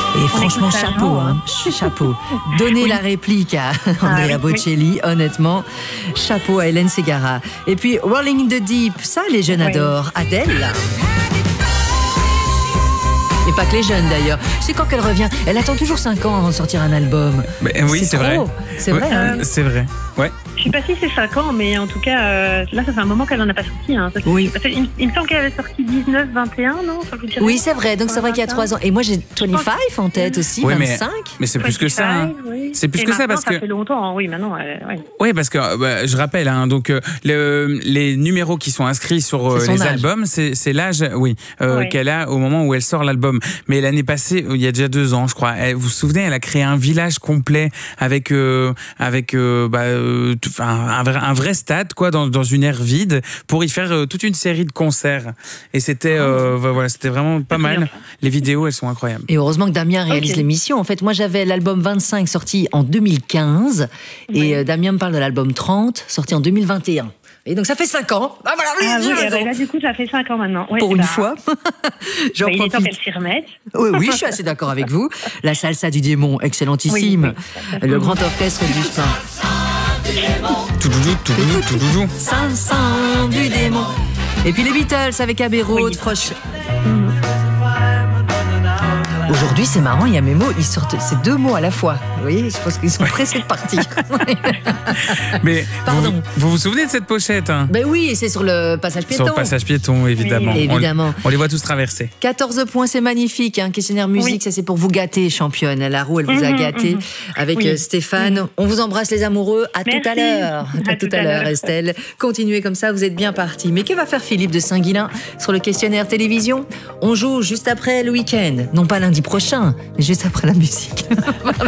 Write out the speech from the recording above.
Et franchement, chapeau, chapeau. Donnez la réplique à Andrea Bocelli, honnêtement. Chapeau à Hélène Ségara. Et puis, Rolling in the Deep, ça, les jeunes adorent. Adèle. Et pas que les jeunes d'ailleurs. C'est quand qu'elle revient. Elle attend toujours 5 ans avant de sortir un album. Oui, c'est vrai. C'est vrai. C'est vrai. Ouais. Je sais pas si c'est 5 ans, mais en tout cas, là, ça fait un moment qu'elle n'en a pas sorti. Oui. Il me semble qu'elle avait sorti 19, 21, non? Oui, c'est vrai. Donc c'est vrai qu'il y a 3 ans. Et moi, j'ai 25 en tête aussi, 25. Mais c'est plus que ça. Oui. C'est plus que ça parce que. Ça fait longtemps, oui, maintenant. Oui, parce que je rappelle, donc les numéros qui sont inscrits sur les albums, c'est l'âge, qu'elle a au moment où elle sort l'album. Mais l'année passée, il y a déjà 2 ans, je crois. Vous vous souvenez, elle a créé un village complet avec un vrai stade, quoi, dans une aire vide, pour y faire toute une série de concerts. Et c'était, c'était vraiment pas mal. Les vidéos, elles sont incroyables. Et heureusement que Damien réalise l'émission. En fait, moi, j'avais l'album 25 sorti en 2015, et Damien me parle de l'album 30 sorti en 2021. Et donc ça fait 5 ans. Ah voilà, là du coup ça fait 5 ans maintenant. Ouais, pour une fois. Il est temps qu'elle s'y remette. Oui, je suis assez d'accord avec vous. La salsa du démon, excellentissime. Oui. Le grand orchestre du pain. Tout. Salsa du démon. Et puis les Beatles avec Abbey Road, Frosh. Aujourd'hui, c'est marrant, il y a mes mots, ils sortent, c'est 2 mots à la fois. Vous voyez, je pense qu'ils sont pressés de partir. Mais pardon. Vous souvenez de cette pochette Ben oui, c'est sur le passage piéton. Sur le passage piéton, évidemment. Oui, évidemment. On les voit tous traverser. 14 points, c'est magnifique. Questionnaire musique, ça c'est pour vous gâter, championne. La roue, elle vous a gâté avec Stéphane. On vous embrasse les amoureux. Tout à l'heure. À tout à l'heure, Estelle. Continuez comme ça, vous êtes bien partis. Mais que va faire Philippe de Saint-Guilain sur le questionnaire télévision? On joue juste après le week-end. Non pas lundi prochain, mais juste après la musique.